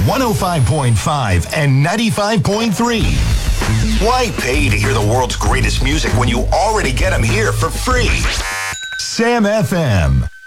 105.5 and 95.3. Why pay to hear the world's greatest music when you already get them here for free? Sam FM.